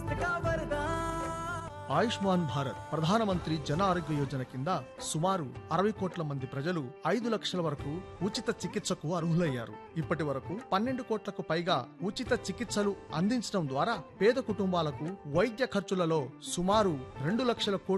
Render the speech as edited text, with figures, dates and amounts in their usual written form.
ఆయుష్మాన్ భారత్ ప్రధానమంత్రి జన ఆరోగ్య యోజన కింద సుమారు 60 కోట్ల మంది ప్రజలు 5 లక్షల వరకు ఉచిత చికిత్సకు అర్హులయ్యారు. ఇప్పటి వరకు 12 కోట్లకు పైగా ఉచిత చికిత్సలు అందించడం ద్వారా పేద కుటుంబాలకు వైద్య ఖర్చులలో సుమారు 2 లక్షల కోట్లు